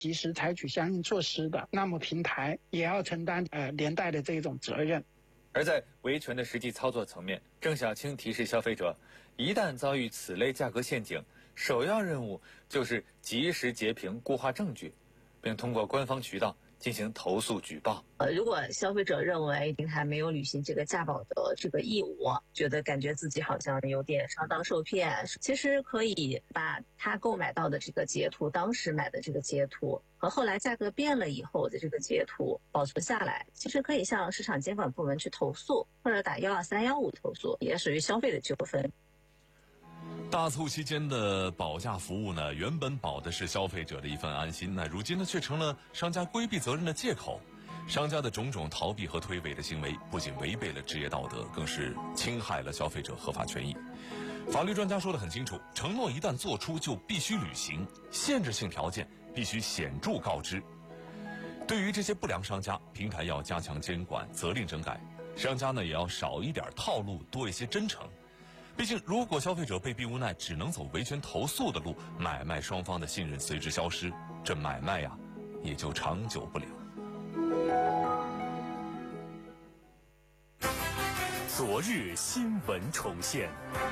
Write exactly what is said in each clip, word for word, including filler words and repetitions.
及时采取相应措施的，那么平台也要承担呃连带的这种责任。 而在维权的实际操作层面，郑晓青提示消费者，一旦遭遇此类价格陷阱，首要任务就是及时截屏固化证据，并通过官方渠道进行投诉举报。 呃，如果消费者认为平台没有履行这个价保的这个义务，觉得感觉自己好像有点上当受骗，其实可以把他购买到的这个截图，当时买的这个截图和后来价格变了以后的这个截图保存下来，其实可以向市场监管部门去投诉，或者打幺二三幺五投诉，也属于消费的纠纷。 大促期间的保价服务呢，原本保的是消费者的一份安心，那如今呢却成了商家规避责任的借口。商家的种种逃避和推诿的行为，不仅违背了职业道德，更是侵害了消费者合法权益。法律专家说得很清楚，承诺一旦做出就必须履行，限制性条件必须显著告知。对于这些不良商家，平台要加强监管，责令整改，商家呢也要少一点套路，多一些真诚。毕竟如果消费者被逼无奈只能走维权投诉的路，买卖双方的信任随之消失，这买卖呀也就长久不了。 昨日新闻重现。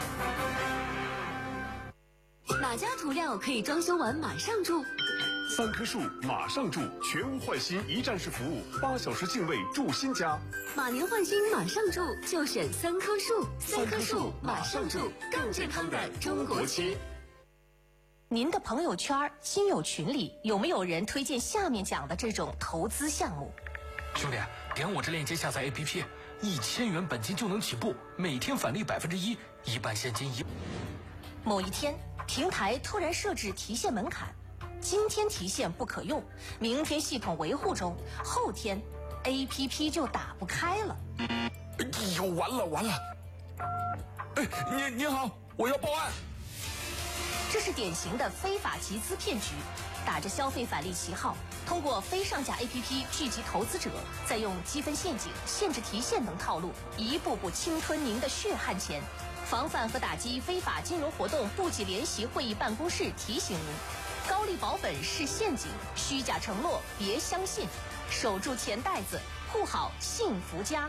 哪家涂料可以装修完马上住？ 三棵树马上住，全屋换新一站式服务，八小时净位住新家。 马年换新马上住，就选三棵树。三棵树马上住，更健康的中国区。 您的朋友圈、亲友群里有没有人推荐下面讲的这种投资项目？ 兄弟，点我这链接下载 A P P， 一千元本金就能起步，每天返利百分之一，一半现金一。 某一天，平台突然设置提现门槛，今天提现不可用，明天系统维护中，后天 A P P 就打不开了。 哎呦，完了完了！哎，您您好，我要报案。 这是典型的非法集资骗局，打着消费返利旗号，通过非上架 A P P 聚集投资者，再用积分陷阱、限制提现等套路，一步步侵吞您的血汗钱。防范和打击非法金融活动部级联席会议办公室提醒您：高利保本是陷阱，虚假承诺别相信，守住钱袋子，护好幸福家。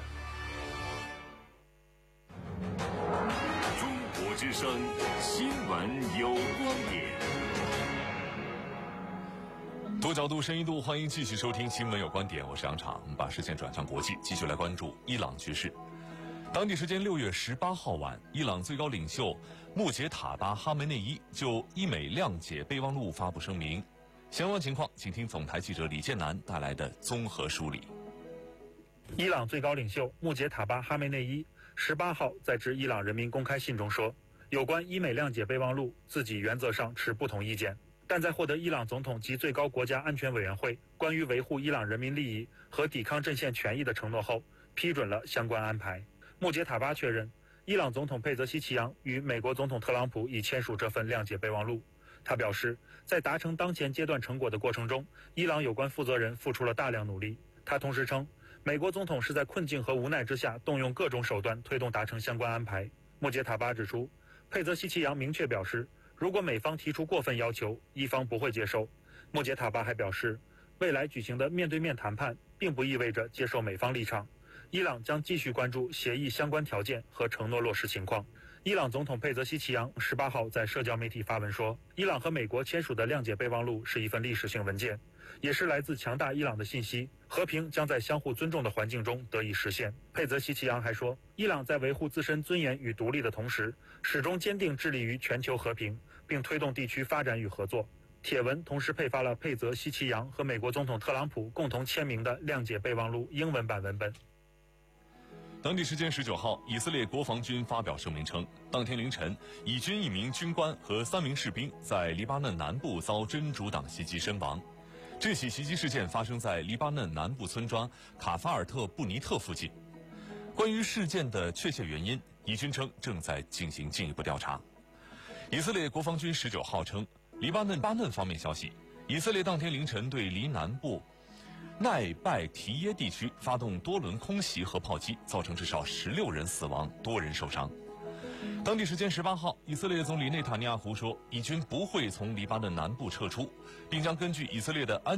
中国之声新闻有观点。 多角度、深一度，欢迎继续收听新闻有观点，我是杨畅。我们把视线转向国际，继续来关注伊朗局势。当地时间六月十八号晚，伊朗最高领袖穆杰塔巴·哈梅内伊就伊美谅解备忘录发布声明。相关情况，请听总台记者李建南带来的综合梳理。 伊朗最高领袖穆杰塔巴·哈梅内伊十八号在致伊朗人民公开信中说，有关伊美谅解备忘录，自己原则上持不同意见，但在获得伊朗总统及最高国家安全委员会关于维护伊朗人民利益和抵抗阵线权益的承诺后，批准了相关安排。穆杰塔巴确认，伊朗总统佩泽西奇扬与美国总统特朗普已签署这份谅解备忘录。他表示，在达成当前阶段成果的过程中，伊朗有关负责人付出了大量努力。他同时称，美国总统是在困境和无奈之下动用各种手段推动达成相关安排。穆杰塔巴指出，佩泽西奇扬明确表示，如果美方提出过分要求，伊方不会接受。穆杰塔巴还表示，未来举行的面对面谈判并不意味着接受美方立场，伊朗将继续关注协议相关条件和承诺落实情况。伊朗总统佩泽西奇扬十八号在社交媒体发文说，伊朗和美国签署的谅解备忘录是一份历史性文件，也是来自强大伊朗的信息，和平将在相互尊重的环境中得以实现。佩泽西奇扬还说，伊朗在维护自身尊严与独立的同时，始终坚定致力于全球和平，并推动地区发展与合作。帖文同时配发了佩泽西奇扬和美国总统特朗普共同签名的谅解备忘录英文版文本。 当地时间十九号，以色列国防军发表声明称，当天凌晨，以军一名军官和三名士兵在黎巴嫩南部遭真主党袭击身亡。这起袭击事件发生在黎巴嫩南部村庄卡法尔特布尼特附近。关于事件的确切原因，以军称正在进行进一步调查。以色列国防军十九号称，黎巴嫩巴嫩方面消息，以色列当天凌晨对黎南部奈拜提耶地区发动多轮空袭和炮击，造成至少十六人死亡，多人受伤。 当地时间十八号，以色列总理内塔尼亚胡说，以军不会从黎巴嫩南部撤出，并将根据以色列的安